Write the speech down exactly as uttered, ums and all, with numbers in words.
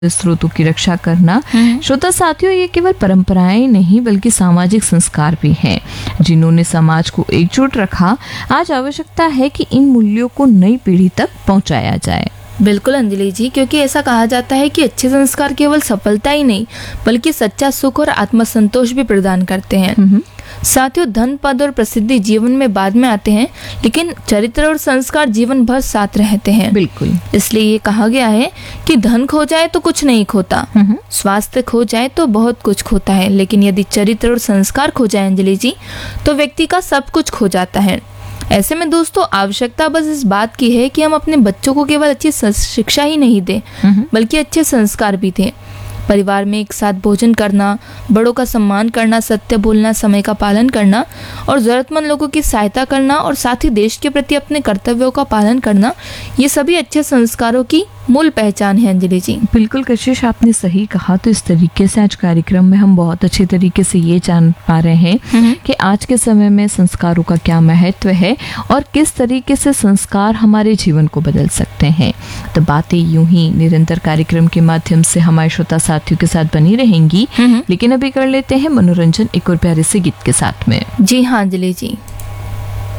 स्रोतों की रक्षा करना। श्रोता साथियों, ये केवल परंपराएं नहीं बल्कि सामाजिक संस्कार भी हैं जिन्होंने समाज को एकजुट रखा। आज आवश्यकता है कि इन मूल्यों को नई पीढ़ी तक पहुंचाया जाए। बिल्कुल अंजलि जी, क्योंकि ऐसा कहा जाता है कि अच्छे संस्कार केवल सफलता ही नहीं बल्कि सच्चा सुख और आत्मसंतोष भी प्रदान करते हैं। साथियों, धन, पद और प्रसिद्धि जीवन में बाद में आते हैं, लेकिन चरित्र और संस्कार जीवन भर साथ रहते हैं। बिल्कुल, इसलिए ये कहा गया है कि धन खो जाए तो कुछ नहीं खोता, स्वास्थ्य खो जाए तो बहुत कुछ खोता है, लेकिन यदि चरित्र और संस्कार खो जाए अंजलि जी, तो व्यक्ति का सब कुछ खो जाता है। ऐसे में दोस्तों, आवश्यकता बस इस बात की है कि हम अपने बच्चों को केवल अच्छी शिक्षा ही नहीं दें बल्कि अच्छे संस्कार भी दें। परिवार में एक साथ भोजन करना, बड़ों का सम्मान करना, सत्य बोलना, समय का पालन करना और जरूरतमंद लोगों की सहायता करना और साथ ही देश के प्रति अपने कर्तव्यों का पालन करना, ये सभी अच्छे संस्कारों की मूल पहचान है अंजलि जी। बिल्कुल कशिश, आपने सही कहा। तो इस तरीके से आज कार्यक्रम में हम बहुत अच्छे तरीके से ये जान पा रहे हैं कि आज के समय में संस्कारों का क्या महत्व है और किस तरीके से संस्कार हमारे जीवन को बदल सकते हैं। तो बातें यूं ही निरंतर कार्यक्रम के माध्यम से हमारे श्रोता साथियों के साथ बनी रहेंगी, लेकिन अभी कर लेते हैं मनोरंजन एक और प्यारे से गीत के साथ में। जी हाँ अंजलि जी।